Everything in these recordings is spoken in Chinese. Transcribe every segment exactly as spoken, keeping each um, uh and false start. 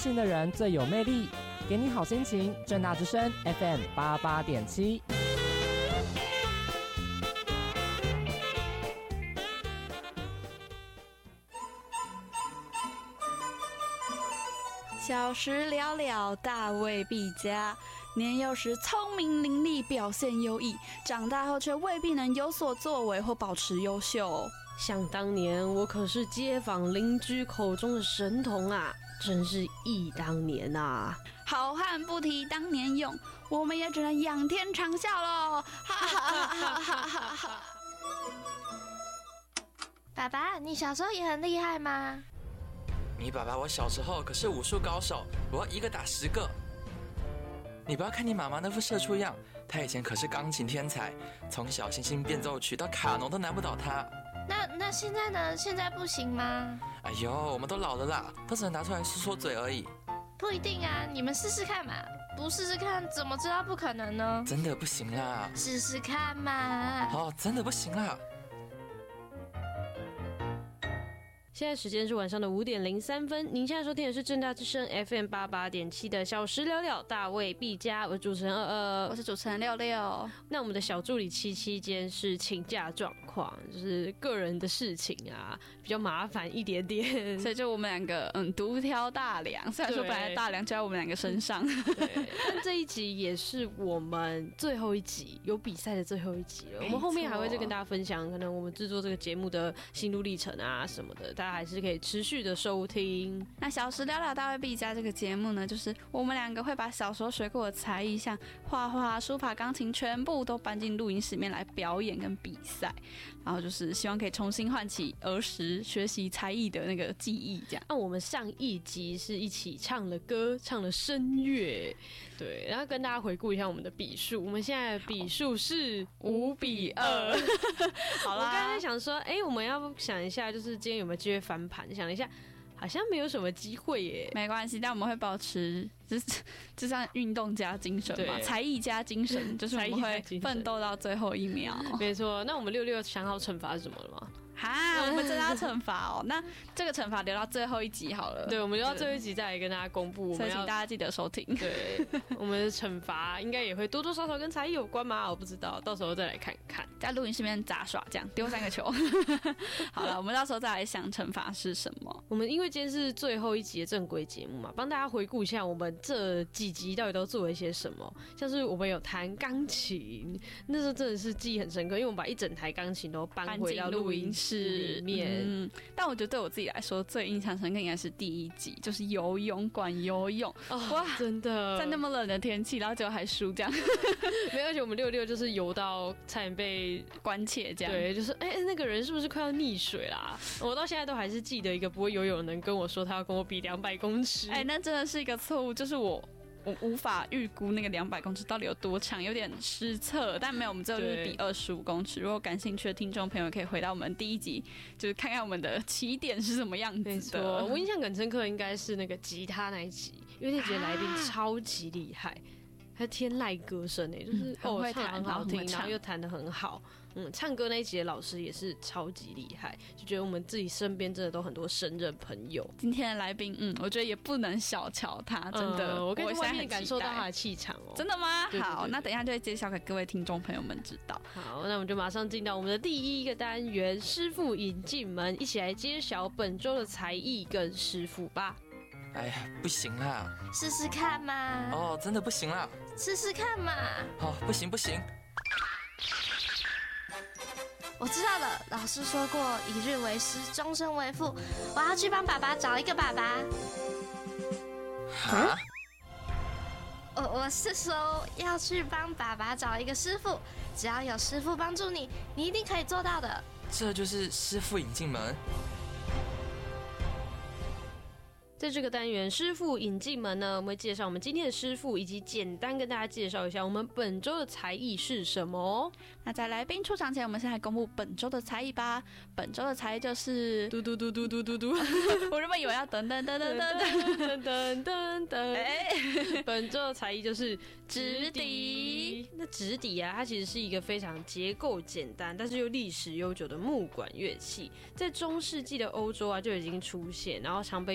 型的人最有魅力，给你好心情。政大之声 F M 八八点七。 小时了了，大未必佳。年幼时聪明伶俐，表现优异，长大后却未必能有所作为或保持优秀。 想当年，我可是街坊邻居口中的神童啊，真是忆当年啊！ 好汉不提当年勇，我们也只能仰天长啸喽！哈哈哈哈哈哈！ 爸爸，你小时候也很厉害吗？ 你爸爸我小时候可是武术高手，我要一个打十个。你不要看你妈妈那副社畜样，她以前可是钢琴天才，从小星星变奏曲到卡农都难不倒她。 那那现在呢？现在不行吗？ 哎呦，我们都老了啦，都只能拿出来说说嘴而已。 不一定啊，你们试试看嘛。不试试看怎么知道不可能呢？ 真的不行啦。 试试看嘛。 哦，真的不行啦。 现在时间是晚上的五点零三分，您现在收听的是政大之声 F M 八八点七的小时了了，大未必佳，我是主持人二二， 我是主持人六六。 那我们的小助理七七今天是请假状况，就是个人的事情啊，比较麻烦一点点， 所以就我们两个嗯独挑大梁。虽然说本来大梁就在我们两个身上， 对，但这一集也是我们最后一集有比赛的最后一集了。我们后面还会再跟大家分享，可能我们制作这个节目的心路历程啊什么的。大家还是可以持续的收听。 那小时了了大未必佳这个节目呢，就是我们两个会把小时候学过的才艺，像画画、书法、钢琴，全部都搬进录音室里面来表演跟比赛。然后就是希望可以重新唤起儿时学习才艺的那个记忆，这样。 那、啊、我们上一集是一起唱了歌，唱了声乐，对，然后跟大家回顾一下我们的比数。我们现在的比数是五比二。好啦，我刚才想说，哎、欸，我们要不想一下，就是今天有没有机会翻盘？想了一下，好像没有什么机会耶。 没关系，但我们会保持就是就像运动加精神嘛，才艺加精神，就是我们会奋斗到最后一秒。 没错，那我们六六想好惩罚是什么了吗？ 哈，我们真的要惩罚哦。那这个惩罚留到最后一集好了。 对，我们留到最后一集再来跟大家公布。 所以请大家记得收听。 对，我们的惩罚应该也会多多少少跟才艺有关吗？我不知道，到时候再来看看。 在录音室里面杂耍，这样丢三个球。好了，我们到时候再来想惩罚是什么。 我们因为今天是最后一集的正规节目嘛，帮大家回顾一下我们这几集到底都做了一些什么。像是我们有弹钢琴，那时候真的是记忆很深刻，因为我们把一整台钢琴都搬回到录音室里面。 嗯，但我觉得对我自己来说最印象深刻应该是第一集，就是游泳馆游泳。 哦、哇，真的， 在那么冷的天气，然后结果还输这样。 没有，而且我们六六就是游到差点被关切这样。 对，就是哎、欸，那个人是不是快要溺水啦？我到现在都还是记得一个不会游泳的人跟我说他要跟我比两百公尺。 哎、欸，那真的是一个错误，就是我。我无法预估那个两百公尺到底有多长，有点失策。但没有，我们最后就是比二十五公尺。如果感兴趣的听众朋友可以回到我们第一集，就是看看我们的起点是什么样子的。 没错，我印象很深刻应该是那个吉他那一集，因为那集的来宾超级厉害。啊，他天籁歌声哎，就是、嗯、哦，唱很好听，然后又弹得很好。嗯，唱歌那一集的老师也是超级厉害，就觉得我们自己身边真的都很多神人朋友。 今天的来宾，嗯，我觉得也不能小瞧他，真的， 嗯、我可以在外面感受到他的气场哦。 真的吗？ 对对对对， 好，那等一下就会介绍给各位听众朋友们知道。 好，那我们就马上进到我们的第一个单元——师傅引进门，一起来揭晓本周的才艺跟师傅吧。 哎呀，不行啦！ 试试看嘛！ 哦，真的不行啦！ 试试看嘛！ 哦，不行不行！ 我知道了，老师说过，一日为师，终身为父。我要去帮爸爸找一个爸爸。 哈？ 我我是说要去帮爸爸找一个师傅，只要有师傅帮助你，你一定可以做到的。 这就是师傅引进门。 在这个单元师傅引进门呢，我们会介绍我们今天的师傅，以及简单跟大家介绍一下我们本周的才艺是什么。 那在来宾出场前，我们先来公布本周的才艺吧。本周的才艺就是嘟嘟嘟嘟嘟嘟嘟， 我原本以为要噔噔噔噔噔噔噔噔噔，哎，本周的才艺就是直笛。那直笛啊，它其实是一个非常结构简单，但是又历史悠久的木管乐器，在中世纪的欧洲啊就已经出现，然后常被用于像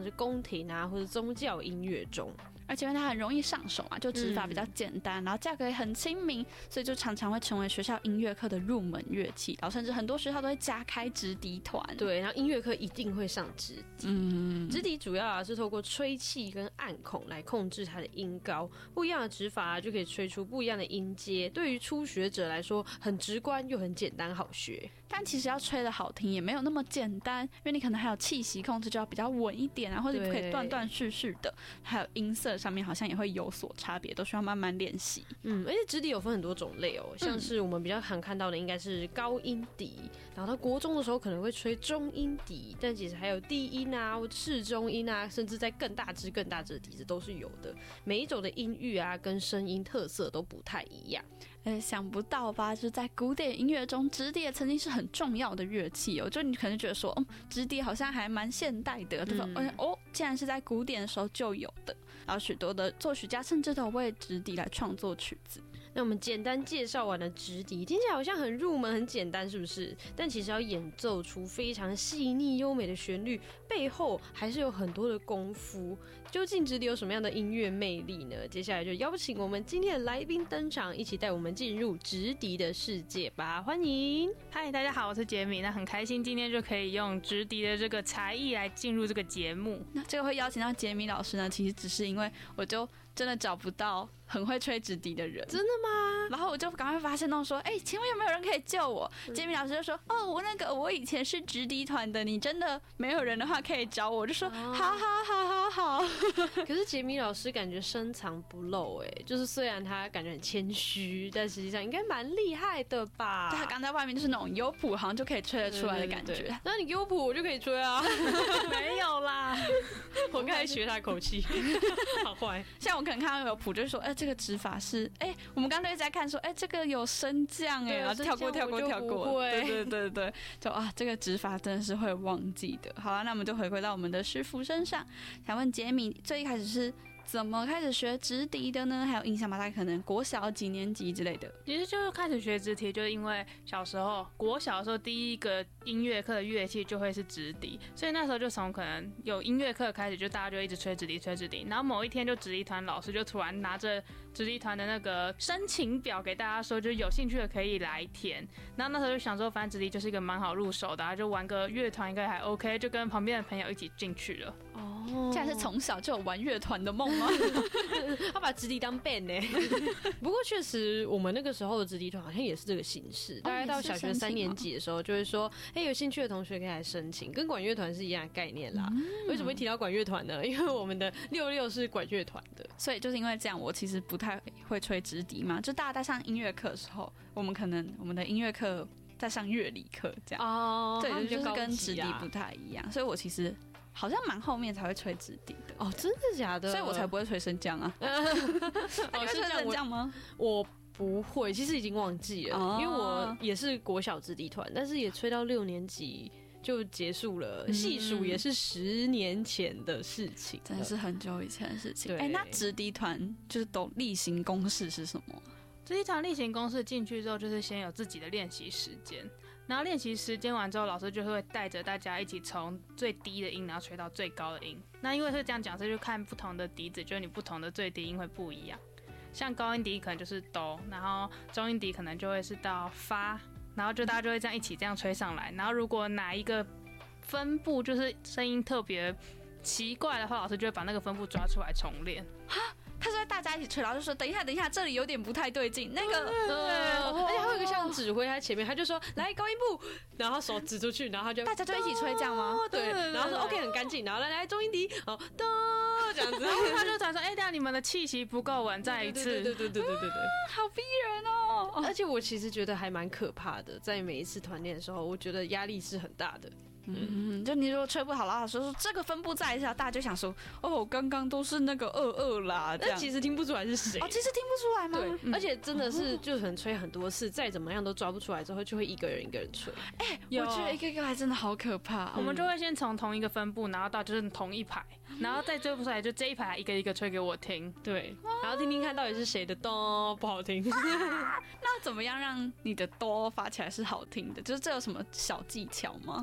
像是宫廷啊或者宗教音乐中。 而且因为它很容易上手嘛，就指法比较简单，嗯、然后价格也很亲民，所以就常常会成为学校音乐课的入门乐器，然后甚至很多学校都会加开直笛团。 对，然后音乐课一定会上直笛。嗯，直笛主要啊是透过吹气跟按孔来控制它的音高，不一样的指法啊就可以吹出不一样的音阶。对于初学者来说，很直观又很简单好学。 但其实要吹得好听也没有那么简单，因为你可能还有气息控制就要比较稳一点啊，或者不可以断断续续的，还有音色上面好像也会有所差别，都需要慢慢练习。 嗯，而且直笛有分很多种类哦，像是我们比较常看到的应该是高音笛，然后到国中的时候可能会吹中音笛，但其实还有低音啊、适中音啊，甚至在更大支、更大支的笛子都是有的。每一种的音域啊跟声音特色都不太一样。 呃，想不到吧？就是在古典音乐中，直笛也曾经是很重要的乐器哦。就你可能觉得说，嗯，直笛好像还蛮现代的，对吧？嗯、哦，竟然是在古典的时候就有的。然后许多的作曲家甚至都为直笛来创作曲子。 那我们简单介绍完了直笛，听起来好像很入门、很简单，是不是？但其实要演奏出非常细腻、优美的旋律，背后还是有很多的功夫。究竟直笛有什么样的音乐魅力呢？接下来就邀请我们今天的来宾登场，一起带我们进入直笛的世界吧！欢迎， 嗨，大家好，我是杰米，那很开心今天就可以用直笛的这个才艺来进入这个节目。 那这个会邀请到杰米老师呢，其实只是因为我就真的找不到很会吹直笛的人。 真的吗？ 然后我就赶快发现动说，哎、欸，请问有没有人可以救我？杰米老师就说，哦，我那个我以前是直笛团的，你真的没有人的话可以找我。我就说，哦、好好好好好。 可是杰米老师感觉深藏不露，哎，就是虽然他感觉很谦虚，但实际上应该蛮厉害的吧？ 对，他刚在外面就是那种有谱，好像就可以吹得出来的感觉。对对对， 那你给我谱，我就可以吹啊。 没有啦， 我刚才学他口气，好坏。 像我可能看到有谱，就是说，哎、欸，这个指法是，哎、欸，我们刚才一直在看说，哎、欸，这个有升降，哎，然后跳过跳过跳过，对对对对，就啊，这个指法真的是会忘记的。好了，那我们就回归到我们的师傅身上，想问杰米，最一开始是怎么开始学直笛的呢？还有印象吗？大概可能国小几年级之类的。 其实就是开始学直笛，就是因为小时候国小的时候第一个音乐课的乐器就会是直笛，所以那时候就从可能有音乐课开始，就大家就一直吹直笛吹直笛。然后某一天就直笛团老师就突然拿着直笛团的那个申请表给大家说，就有兴趣的可以来填。然后那时候就想说，反正直笛就是一个蛮好入手的、啊，就玩个乐团应该还 OK， 就跟旁边的朋友一起进去了。 哦，竟然是从小就有玩乐团的梦吗？ 他把直笛当 band 呢、欸。不过确实，我们那个时候的直笛团好像也是这个形式。大概到小学三年级的时候，就会说，哎、欸，有兴趣的同学可以来申请，跟管乐团是一样的概念啦。嗯、为什么会提到管乐团呢？因为我们的六六是管乐团的， 所以就是因为这样，我其实不太会吹直笛嘛。就大家在上音乐课的时候，我们可能我们的音乐课在上乐理课这样。哦，对，就是跟直笛不太一样，所以我其实。好像蛮后面才会吹直笛的哦，真的假的？ 所以我才不会吹升降啊。哦，是升降吗？ 我不会，其实已经忘记了，哦、因为我也是国小直笛团，但是也吹到六年级就结束了，细数、嗯、也是十年前的事情， 真的是很久以前的事情。哎、欸，那直笛团就是都例行公事是什么？ 直笛团例行公事进去之后，就是先有自己的练习时间。然后练习时间完之后，老师就会带着大家一起从最低的音，然后吹到最高的音。那因为是这样讲，所以就看不同的笛子，就是你不同的最低音会不一样。像高音笛可能就是哆，然后中音笛可能就会是到发，然后就大家就会这样一起这样吹上来。然后如果哪一个分部就是声音特别奇怪的话，老师就会把那个分部抓出来重练。 哈，他说大家一起吹，然后就说等一下等一下，这里有点不太对劲。那个， 对，而且还有一个像指挥在前面，他就说来高音部，然后手指出去，然后他就大家就一起吹这样吗？ 对，然后说 OK 很干净，然后来来中音笛，哦哆这样子， 然后他就突然说，哎、欸，等一下你们的气息不够稳，再一次。 对对对对对对对对， 好逼人哦！ 而且我其实觉得还蛮可怕的，在每一次团练的时候，我觉得压力是很大的。 嗯，就你如果吹不好，老师说这个分布再一下，大家就想说，哦，刚刚都是那个二二啦， 但其实听不出来是谁。 哦，其实听不出来吗？ 对，嗯、而且真的是就很吹很多次，再怎么样都抓不出来，之后就会一个人一个人吹。 哎、欸，我觉得一个一个还真的好可怕。 我们就会先从同一个分布，然后到就是同一排，然后再追不出来，就这一排一个一个吹给我听。 对，然后听听看到底是谁的哆不好听。 那怎么样让你的哆发起来是好听的？就是这有什么小技巧吗？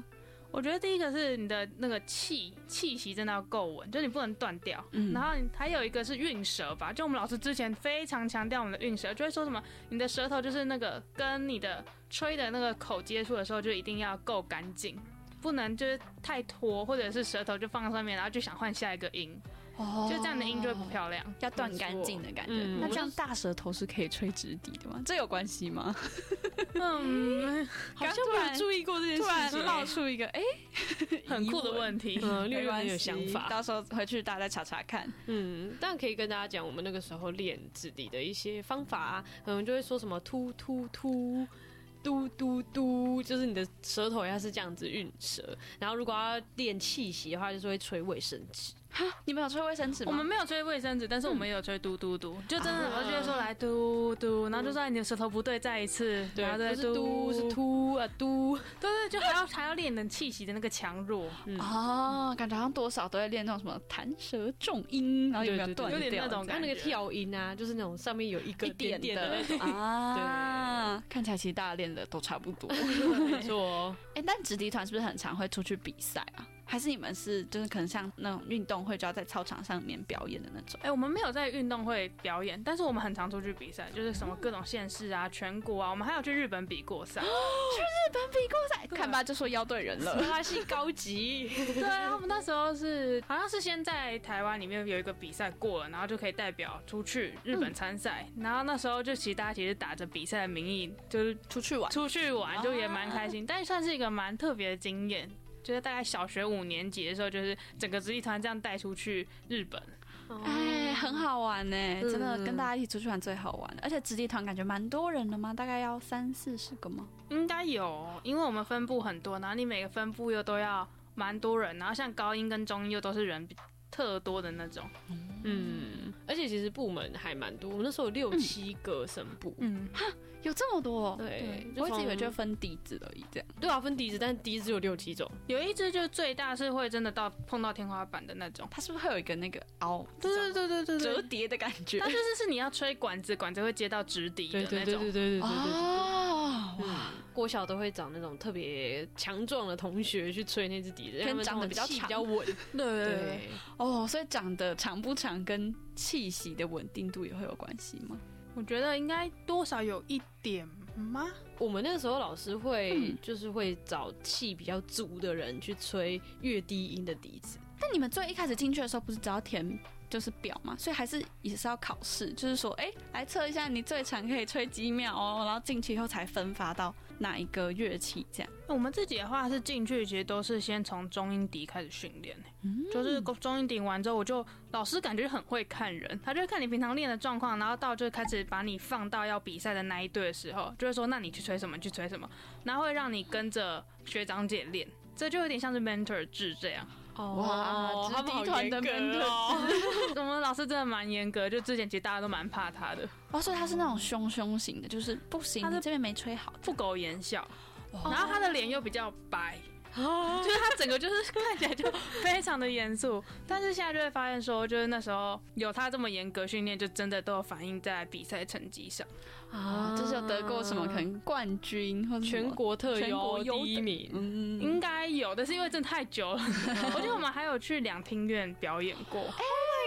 我觉得第一个是你的那个气气息真的要够稳，就你不能断掉。嗯、然后还有一个是韵舌吧，就我们老师之前非常强调我们的韵舌，就会说什么你的舌头就是那个跟你的吹的那个口接触的时候就一定要够干净，不能就是太拖，或者是舌头就放在上面，然后就想换下一个音。哦，就这样的音就会不漂亮， 要断干净的感觉。 嗯、 那这样大舌头是可以吹直笛的吗？这有关系吗？ 嗯，好像没有注意过这件事情， 突然冒出一个哎、 欸，很酷的问题。 嗯，六六很有想法， 到时候回去大家再查查看。 嗯，但可以跟大家讲，我们那个时候练直笛的一些方法啊，可能就会说什么突突突。嘟嘟嘟，就是你的舌头要是这样子运舌，然后如果要练气息的话，就是会吹卫生纸。 哈，你们有吹卫生纸吗？ 我们没有吹卫生纸，但是我们有吹嘟嘟嘟，嗯、就真的老师就会说来嘟嘟，然后就说你的舌头不对，再一次， 对， 然后再嘟是突啊嘟， 对对，就还要还要练你的气息的那个强弱。 嗯、哦，感觉好像多少都会练那种什么弹舌重音，然后有没有断掉？ 有点那种， 它那个跳音啊，就是那种上面有一个一点点的那种啊，对，看起来其实大家练的都差不多， 没错。 哎，但直笛团是不是很常会出去比赛啊？还是你们是就是可能像那种运动会就要在操场上面表演的那种？ 哎、欸，我们没有在运动会表演，但是我们很常出去比赛，就是什么各种县市啊、全国啊，我们还有去日本比过赛。 去日本比过赛，看吧就说邀对人了， 他是高级。 对啊，我们那时候是好像是先在台湾里面有一个比赛过了，然后就可以代表出去日本参赛、嗯，然后那时候就其实大家其实打着比赛的名义，就是出去玩， 出去玩就也蛮开心，啊、但算是一个蛮特别的经验。就是大概小学五年级的时候，就是整个直笛团这样带出去日本， 哎、欸，很好玩呢、欸，真的跟大家一起出去玩最好玩。而且直笛团感觉蛮多人的吗？大概要三四十个吗？ 应该有，因为我们分部很多，然后你每个分部又都要蛮多人，然后像高音跟中音又都是人特多的那种。 嗯，而且其实部门还蛮多，我们那时候有六七个声部。 嗯，哈，有这么多？ 对， 我一直以为就分笛子而已，这样。 对啊，分笛子，但笛子有六七种， 有一支就最大是会真的到碰到天花板的那种。 它是不是会有一个那个凹？ 对对对对对对， 折叠的感觉。 它就是是你要吹管子，管子会接到直笛的那种。 对对对对对对对对。 哦，哇！ 国小都会找那种特别强壮的同学去吹那支笛子， 因为他们长得比较长、比较稳。 对对对。哦，所以长得长不长跟气息的稳定度也会有关系吗？ 我觉得应该多少有一点吗？ 我们那个时候老师会就是会找气比较足的人去吹越低音的笛子。 但你们最一开始进去的时候不是只要填就是表嘛，所以还是也是要考试，就是说哎、欸，来测一下你最长可以吹几秒哦，然后进去以后才分发到哪一个乐器这样。 我们自己的话是进去其实都是先从中音笛开始训练、嗯、就是中音笛完之后，我就老师感觉很会看人，他就会看你平常练的状况，然后到就开始把你放到要比赛的那一队的时候，就会说那你去吹什么去吹什么，然后会让你跟着学长姐练，这就有点像是 mentor 制这样。 哇，直笛团的 mentor 哦，我们老师真的蛮严格，就之前其实大家都蛮怕他的。 哦，所以他是那种凶凶型的，就是不行，他这边没吹好， 不苟言笑。然后他的脸又比较白，哦、就是他整个就是看起来就非常的严肃。但是现在就会发现说，就是那时候有他这么严格训练，就真的都有反映在比赛成绩上啊，就是有得过什么可能冠军或者全国特优第一名， 嗯，应该有，但是因为真的太久了，我觉得我们还有去两厅院表演过。Oh my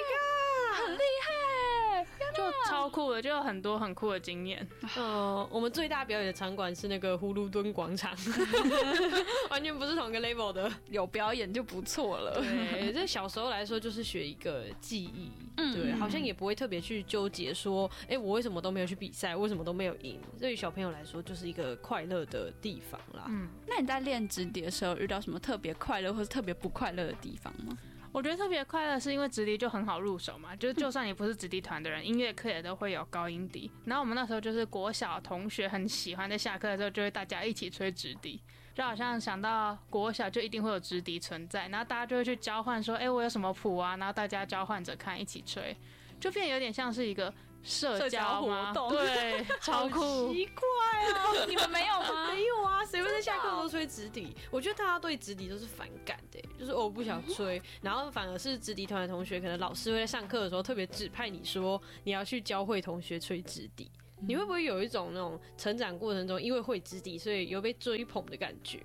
god， 很厉害， 就超酷的，就有很多很酷的经验。 呃，我们最大表演的场馆是那个葫芦墩广场，完全不是同一个 level 的。 有表演就不错了。 对，这小时候来说就是学一个技艺，嗯，对，好像也不会特别去纠结说，哎、欸，我为什么都没有去比赛，为什么都没有赢？对于小朋友来说，就是一个快乐的地方啦。 嗯，那你在练直笛的时候遇到什么特别快乐或是特别不快乐的地方吗？ 我觉得特别快乐是因为直笛就很好入手嘛，就是就算你不是直笛团的人，音乐课也都会有高音笛。然后我们那时候就是国小同学很喜欢，在下课的时候就会大家一起吹直笛，就好像想到国小就一定会有直笛存在，然后大家就会去交换说，哎、欸，我有什么谱啊，然后大家交换着看，一起吹，就变得有点像是一个社交活动， 对，超酷。 奇怪哦， 你们没有吗？ 没有啊，谁会在下课都吹直笛？我觉得大家对直笛都是反感的，就是我不想吹，然后反而是直笛团的同学，可能老师会在上课的时候特别指派你说你要去教会同学吹直笛。你会不会有一种那种成长过程中因为会直笛，所以有被追捧的感觉？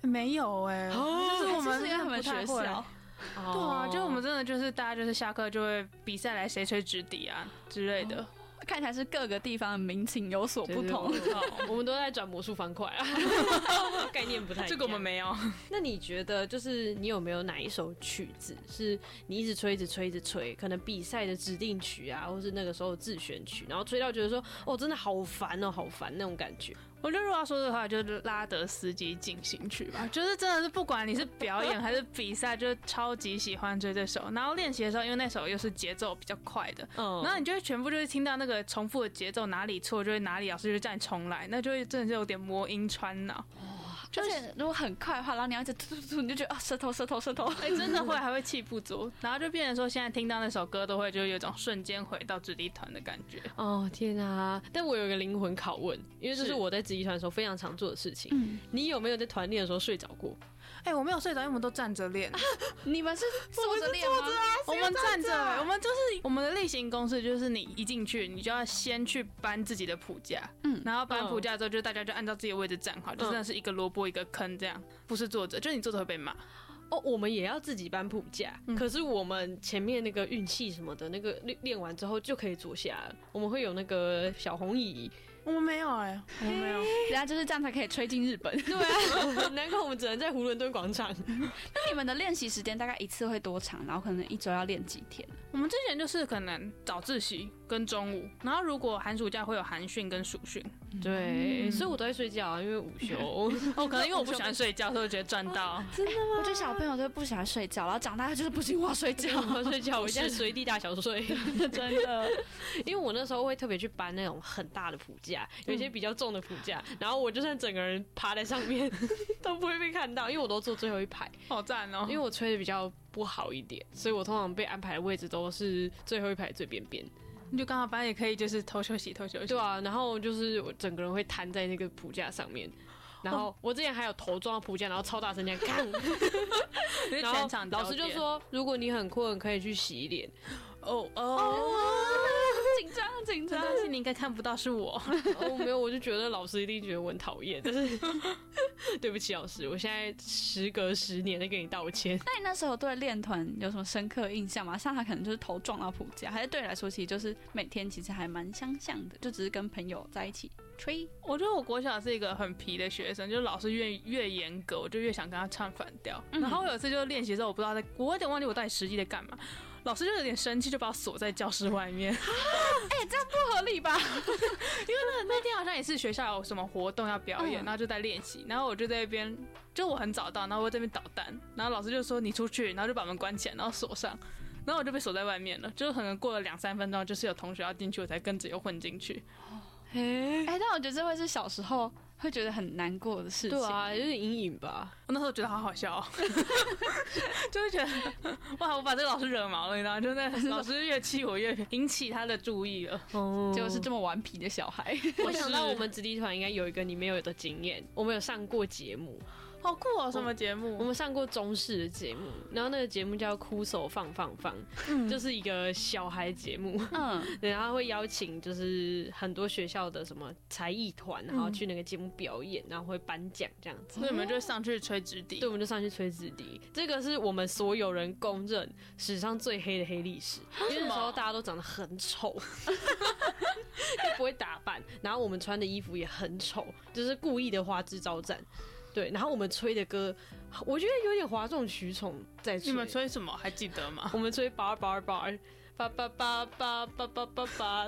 没有哎、欸，就是我们是因为他们学校。 对啊，就我们真的就是大家就是下课就会比赛来谁吹直笛啊之类的。哦， 看起来是各个地方的民情有所不同。 对对对我们都在转魔术方块啊，概念不太一样。 这个我们没有。 那你觉得就是你有没有哪一首曲子是你一直吹一直吹一直吹，可能比赛的指定曲啊，或是那个时候自选曲，然后吹到觉得说哦真的好烦哦好烦那种感觉？ 我觉得如果要说的话，就是拉德斯基进行曲吧，就是真的是不管你是表演还是比赛，就是超级喜欢追这首。然后练习的时候，因为那首又是节奏比较快的，嗯，然后你就会全部就会听到那个重复的节奏，哪里错就会哪里老师就叫你重来，那就会真的是有点魔音穿脑。 而且如果很快的话，然后你要一直突突突，你就觉得啊舌头舌头舌头， 哎、欸，真的会还会气不足，然后就变成说现在听到那首歌都会就有一种瞬间回到直笛团的感觉。 哦天啊！但我有一个灵魂拷问，因为这是我在直笛团的时候非常常做的事情。嗯，你有没有在团练的时候睡着过？ 哎、欸，我没有睡着，因为我们都站着练。 你们是坐着练吗？ 我们站着、欸，我们就是我们的例行公事，就是你一进去，你就要先去搬自己的谱架，嗯，然后搬谱架之后，就大家就按照自己的位置站好，嗯、就真的是一个萝卜一个坑这样，不是坐着，就是你坐着会被骂。 哦，我们也要自己搬谱架、嗯，可是我们前面那个运气什么的，那个练练完之后就可以坐下了。我们会有那个小红椅。 我们没有哎、欸，我们没有， 人家就是这样才可以吹进日本。 对啊，难怪我们只能在囫囵吞广场。 那你们的练习时间大概一次会多长？然后可能一周要练几天？ 我们之前就是可能早自习跟中午，然后如果寒暑假会有寒训跟暑训。 对、嗯，所以我都在睡觉啊，因为午休。 哦，可能因为我不喜欢睡觉，所以我觉得赚到。 真的吗？我觉得小朋友都不喜欢睡觉，然后长大就是不行，我要睡觉， 我要睡觉，我现在随地大小睡。真的，因为我那时候会特别去搬那种很大的谱架。有一些比较重的谱架，然后我就算整个人趴在上面都不会被看到，因为我都坐最后一排， 好赞哦！ 因为我吹的比较不好一点，所以我通常被安排的位置都是最后一排最边边。 你就刚好班也可以就是偷休息偷休息。 对啊，然后就是我整个人会瘫在那个谱架上面。然后我之前还有头撞到谱架，然后超大声这样看，然后老师就说，如果你很困，可以去洗脸。 哦哦， 紧张紧张， 但是你应该看不到是我。 哦，没有，我就觉得老师一定觉得我很讨厌，但是对不起老师，我现在时隔十年在跟你道歉。 那你那时候对练团有什么深刻印象吗？像他可能就是头撞到谱架，还是对你来说其实就是每天其实还蛮相像的，就只是跟朋友在一起吹。 我觉得我国小是一个很皮的学生，就是老师越越严格，我就越想跟他唱反调。嗯、然后我有一次就是练习的时候，我不知道在，我有点忘记我到底实际在干嘛。老师就有点生气，就把我锁在教室外面。 哎、欸，这样不合理吧？因为那那天好像也是学校有什么活动要表演，嗯、然后就在练习，然后我就在那边，就我很早到，然后我在那边捣蛋，然后老师就说你出去，然后就把门关起来，然后锁上，然后我就被锁在外面了。就可能过了两三分钟，就是有同学要进去，我才跟着又混进去。 哎、欸，但我觉得这会是小时候会觉得很难过的事情。 对啊，有点阴影吧。 我那时候觉得好好笑、哦，就会觉得哇，我把这个老师惹毛了，你知道吗？就那老师越气我越引起他的注意了。 哦，结果是这么顽皮的小孩。 我想到我们直笛团应该有一个你没有的经验，我们有上过节目。 好酷哦！什么节目？ 我们上过中视的节目，然后那个节目叫《哭手放放放》，嗯，就是一个小孩节目，嗯，然后会邀请就是很多学校的什么才艺团，然后去那个节目表演，然后会颁奖这样子， 所以我们就上去吹直笛， 对，我们就上去吹直笛，这个是我们所有人公认史上最黑的黑历史，因为那时候大家都长得很丑，又不会打扮，然后我们穿的衣服也很丑，就是故意的花枝招展。对，然后我们吹的歌，我觉得有点哗众取宠在吹。 你们吹什么？还记得吗？ 我们吹 bar bar bar， 叭叭叭叭叭叭叭叭。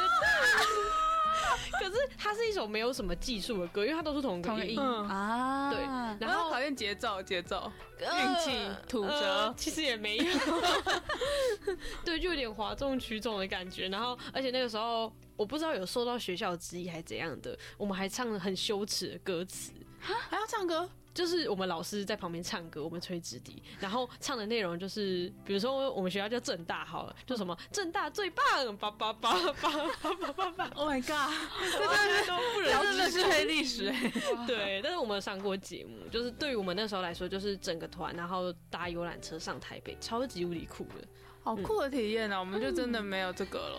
可是它是一首没有什么技术的歌，因为它都是同个音、嗯、啊。对， 然后考验节奏、节奏、运气、吐舌、呃， 其实也没有。对，就有点哗众取宠的感觉。然后，而且那个时候我不知道有受到学校质疑还怎样的，我们还唱了很羞耻的歌词。 还要唱歌？ 就是我们老师在旁边唱歌，我们吹直笛，然后唱的内容就是，比如说我们学校叫政大好了，就什么政大最棒，叭叭叭叭叭叭叭叭 ，Oh my god， 这真的都不忍，真的是黑历史哎。 对，但是我们有上过节目，就是对于我们那时候来说，就是整个团，然后搭游览车上台北，超级无敌酷的， 好酷的体验啊！我们就真的没有这个了。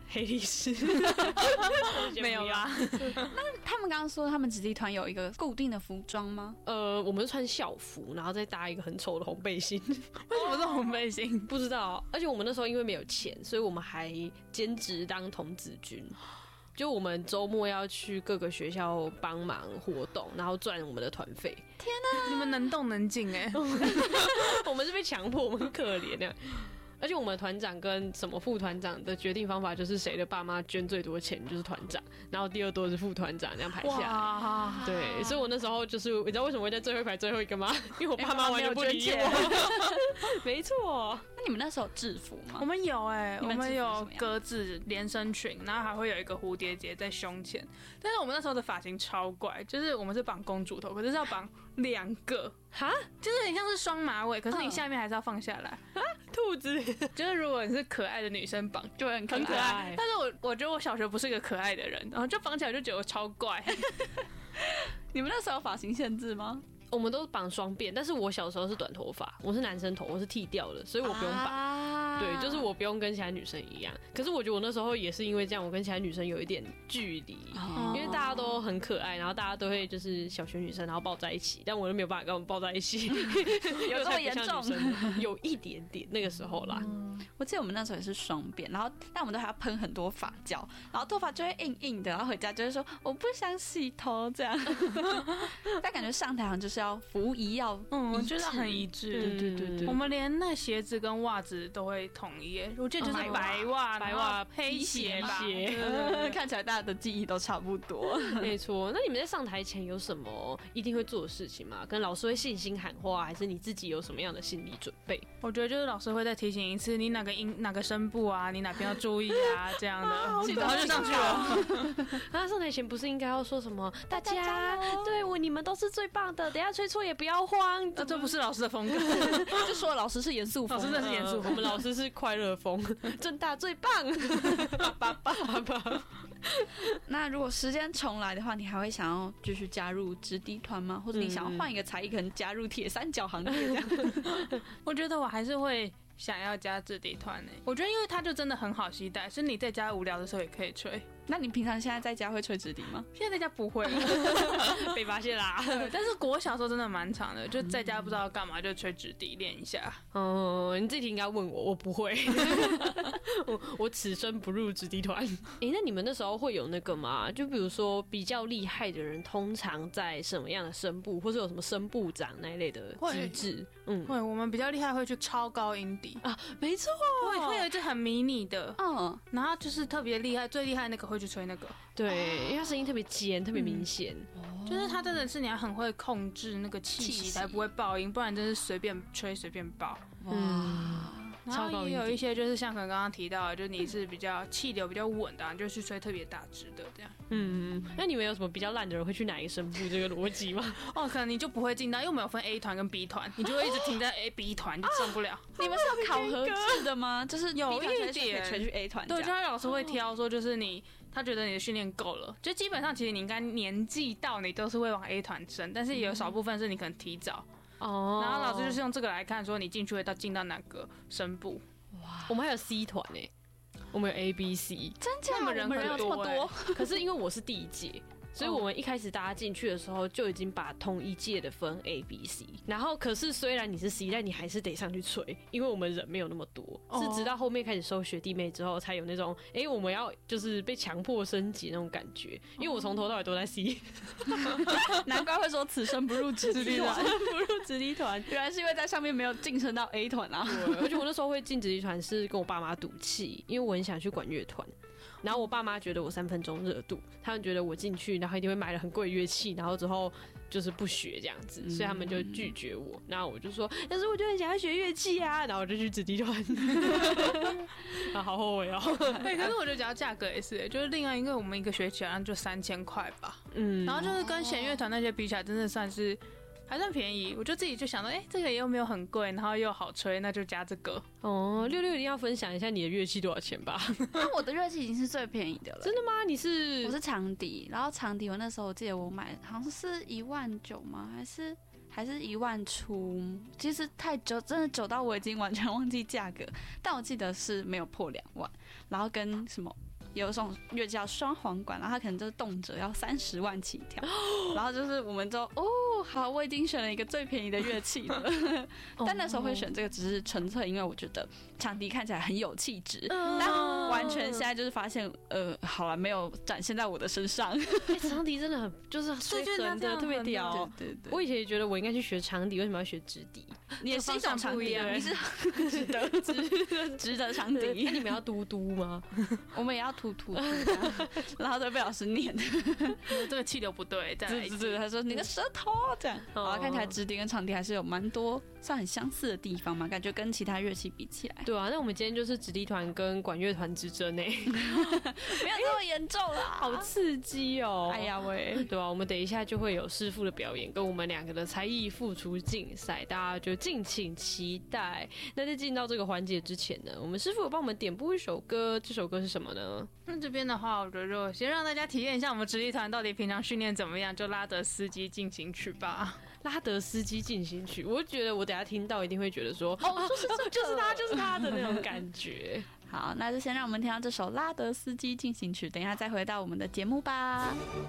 黑历史， 没有啦。那他们刚刚说他们子弟团有一个固定的服装吗？ 呃，我们是穿校服，然后再搭一个很丑的红背心。 为什么是红背心？ 不知道，而且我们那时候因为没有钱，所以我们还兼职当童子军。就我们周末要去各个学校帮忙活动，然后赚我们的团费。 天哪， 你们能动能静哎！ 我们是被强迫，我们很可怜啊。而且我们团长跟什么副团长的决定方法就是谁的爸妈捐最多钱就是团长，然后第二多是副团长，这样排下来。对，所以我那时候就是你知道为什么会在最后一排最后一个吗？因为我爸妈完全不理我。没错。 那你们那时候有制服吗？ 我们有哎、欸，我们有格格子连身裙，然后还会有一个蝴蝶结在胸前。但是我们那时候的发型超怪，就是我们是绑公主头，可是是要绑两个。 哈， 就是很像是双马尾，可是你下面还是要放下来。 啊，兔子， 就是如果你是可爱的女生绑，就会很可爱。 很可爱但是我我觉得我小学不是一个可爱的人，然后就绑起来就觉得我超怪。 你们那时候有发型限制吗？ 我们都绑双辫，但是我小时候是短头发，我是男生头，我是剃掉的，所以我不用绑。啊、对，就是我不用跟其他女生一样。可是我觉得我那时候也是因为这样，我跟其他女生有一点距离，哦、因为大家都很可爱，然后大家都会就是小学女生，然后抱在一起，但我又没有办法跟我们抱在一起， 有这么严重？ 有一点点那个时候啦。 嗯我记得我们那时候也是双辫，然后但我们都还要喷很多发胶，然后头发就会硬硬的，然后回家就会说我不想洗头这样。但感觉上台好像就是要服仪要， 嗯，我觉得很一致。 对对对对， 我们连那鞋子跟袜子都会统一，我记得就是白袜、 白袜、 黑鞋吧， 看起来大家的记忆都差不多。 没错，那你们在上台前有什么一定会做的事情吗？跟老师会信心喊话，还是你自己有什么样的心理准备？ 我觉得就是老师会再提醒一次，你哪个音哪个声部啊，你哪边要注意啊，这样的，然后就上去了。 那上台前不是应该要说什么？大家对我你们都是最棒的，等一下吹错也不要慌。 那这不是老师的风格， 就说老师是严肃风， 老师真的是严肃风， 我们老师是快乐风，正大最棒，爸爸爸爸。 那如果时间重来的话，你还会想要继续加入直笛团吗？或者你想要换一个才艺，可能加入铁三角行列这样？ 我觉得我还是会想要加直笛团诶。我觉得因为它就真的很好携带，所以你在家无聊的时候也可以吹。 那你平常现在在家会吹直笛吗？ 现在在家不会， 被发现啦。 但是国小时候真的蛮长的，就在家不知道干嘛就吹直笛练一下。 哦、嗯，你这题应该问我，我不会，我我此生不入直笛团。哎、欸，那你们那时候会有那个吗？就比如说比较厉害的人，通常在什么样的声部，或是有什么声部长那一类的机制？ 嗯，会，我们比较厉害会去超高音笛啊，没错， 会会有一支很迷你的， 嗯， 然后就是特别厉害，最厉害那个会去吹那个， 对，因为它声音特别尖，特别明显、 嗯，就是它真的是你要很会控制那个气息才不会爆音，不然真是随便吹随便爆。 嗯， 然后也有一些就是像可能刚刚提到的，就是你是比较气流比较稳的、啊，你就去吹特别大支的这样。 嗯，那你们有什么比较烂的人会去哪一个声部这个逻辑吗？ 哦，可能你就不会进到，因为我们有分 A 团跟 B 团，你就会一直停在 A B 团，就上不了。 你们是有考核制的吗？就是有一点吹去 A 团， 对，就是老师会挑说，就是你他觉得你的训练够了，就基本上其实你应该年纪到，你都是会往 A 团升，但是也有少部分是你可能提早。哦，然后老师就是用这个来看，说你进去会到进到哪个声部。 哇，我们还有 C 团呢、欸，我们有 A、B、C， 真假？ 我们人很多、欸， 可是因为我是第一届。所以我们一开始大家进去的时候就已经把同一届的分 A、B、C， 然后可是虽然你是 C， 但你还是得上去吹，因为我们人没有那么多，是直到后面开始收学弟妹之后，才有那种哎、欸、我们要就是被强迫升级那种感觉。因为我从头到尾都在 C， 难怪会说此生不入直笛团， 不入直笛团， 原来是因为在上面没有晋升到 A 团啊。 对，而且我那时候会进直笛团是跟我爸妈赌气，因为我很想去管乐团。然后我爸妈觉得我三分钟热度，他们觉得我进去，然后一定会买了很贵的乐器，然后之后就是不学这样子，所以他们就拒绝我。然后我就说，但是我就很想要学乐器啊，然后我就去直笛团，啊，好后悔哦。 对，可是我觉得只要价格也是，就是另外一个我们一个学期好像就三千块吧，嗯，然后就是跟弦乐团那些比起来，真的算是。还算便宜，我就自己就想到，哎、欸，这个又没有很贵，然后又好吹，那就加这个。 哦，六六一定要分享一下你的乐器多少钱吧？ 那我的乐器已经是最便宜的了。 真的吗？你是？ 我是长笛，然后长笛我那时候我记得我买好像是一万九吗？还是还是一万出？其实太久，真的久到我已经完全忘记价格，但我记得是没有破两万。然后跟什么有一种乐器叫双簧管，然后它可能就是动辄要三十万起跳，然后就是我们就哦，好，我已经选了一个最便宜的乐器了。但那时候会选这个，只是纯粹因为我觉得长笛看起来很有气质，但完全现在就是发现，呃，好了，没有展现在我的身上。 欸、长笛真的很就是吹横的特别屌， 对对对。 我以前也觉得我应该去学长笛，为什么要学直笛？ 你也是一种长笛啊，你是值得值值得长笛。 那你们要嘟嘟吗？ 我们也要突突突，然后都被老师念， 这个气流不对，再来一次。 对对对，他说你个舌头这样。好，看起来直笛跟长笛还是有蛮多算很相似的地方嘛，感觉跟其他乐器比起来。 对啊，那我们今天就是直笛团跟管乐团之争哎， 没有这么严重啦， 好刺激哦！ 哎呀喂， 对啊，我们等一下就会有师傅的表演，跟我们两个的才艺付出竞赛，大家就敬请期待。那在进到这个环节之前呢，我们师傅有帮我们点播一首歌，这首歌是什么呢？ 那这边的话，我觉得就先让大家体验一下我们直笛团到底平常训练怎么样，就拉德斯基进行曲吧。 拉德斯基进行曲，我觉得我等一下听到一定会觉得说，哦，就是这个，就是他，就是他的那种感觉。 好，那就先让我们听到这首拉德斯基进行曲，等一下再回到我们的节目吧。